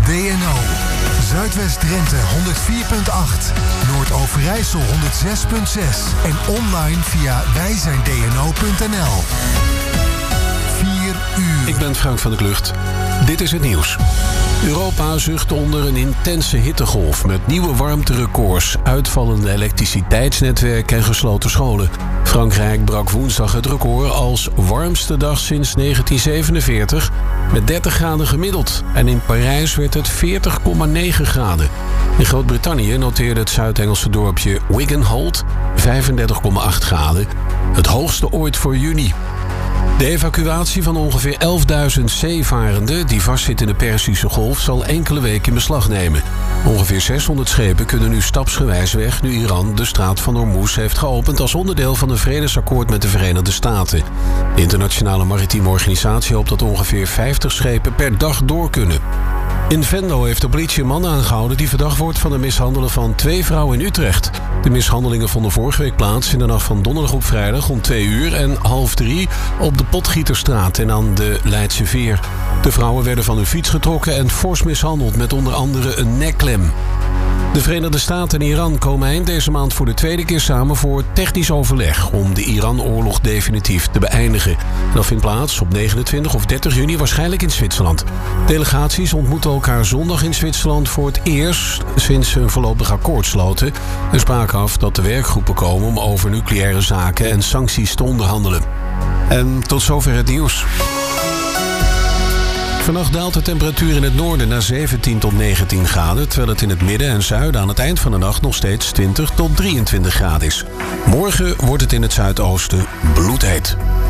DNO. Zuidwest-Drenthe 104.8. Noord-Overijssel 106.6. En online via wijzijndno.nl. 4 uur. Ik ben Frank van der Klucht. Dit is het nieuws. Europa zucht onder een intense hittegolf met nieuwe warmterecords, uitvallende elektriciteitsnetwerken en gesloten scholen. Frankrijk brak woensdag het record als warmste dag sinds 1947 met 30 graden gemiddeld. En in Parijs werd het 40,9 graden. In Groot-Brittannië noteerde het Zuid-Engelse dorpje Wigan Holt 35,8 graden. Het hoogste ooit voor juni. De evacuatie van ongeveer 11.000 zeevarenden die vastzitten in de Perzische Golf zal enkele weken in beslag nemen. Ongeveer 600 schepen kunnen nu stapsgewijs weg nu Iran de straat van Hormuz heeft geopend als onderdeel van een vredesakkoord met de Verenigde Staten. De Internationale Maritieme Organisatie hoopt dat ongeveer 50 schepen per dag door kunnen. In Venlo heeft de politie een man aangehouden die verdacht wordt van het mishandelen van 2 vrouwen in Utrecht. De mishandelingen vonden vorige week plaats in de nacht van donderdag op vrijdag om 2 uur en 2:30 op de Potgieterstraat en aan de Leidse Veer. De vrouwen werden van hun fiets getrokken en fors mishandeld met onder andere een nekklem. De Verenigde Staten en Iran komen eind deze maand voor de tweede keer samen voor technisch overleg om de Iran-oorlog definitief te beëindigen. En dat vindt plaats op 29 of 30 juni waarschijnlijk in Zwitserland. Delegaties ontmoeten elkaar zondag in Zwitserland voor het eerst sinds ze een voorlopig akkoord sloten en spraken af dat de werkgroepen komen om over nucleaire zaken en sancties te onderhandelen. En tot zover het nieuws. Vannacht daalt de temperatuur in het noorden naar 17 tot 19 graden... terwijl het in het midden en zuiden aan het eind van de nacht nog steeds 20 tot 23 graden is. Morgen wordt het in het zuidoosten bloedheet.